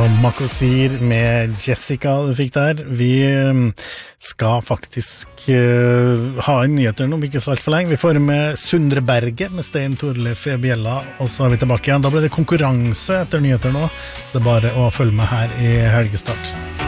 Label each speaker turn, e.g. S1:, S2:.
S1: Makosir med Jessica du fikk der. Vi skal faktisk ha en nyheter nå, ikke så alt for lenge. Vi får med Sundre Berget med Stein Torleif Bjella, og så er vi tilbake igjen. Da blir det konkurranse etter nyheter nå, så det er bare å følge med her i Helgestart.